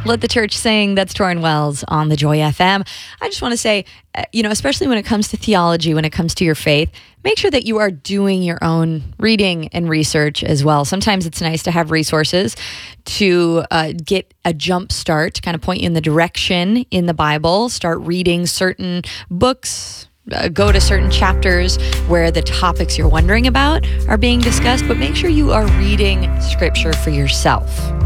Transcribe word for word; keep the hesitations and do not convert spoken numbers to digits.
Let the Church Sing. That's Torrin Wells on the Joy F M. I just want to say, you know, especially when it comes to theology, when it comes to your faith, make sure that you are doing your own reading and research as well. Sometimes it's nice to have resources to uh, get a jump start, to kind of point you in the direction in the Bible. Start reading certain books, Uh, go to certain chapters where the topics you're wondering about are being discussed, but make sure you are reading scripture for yourself.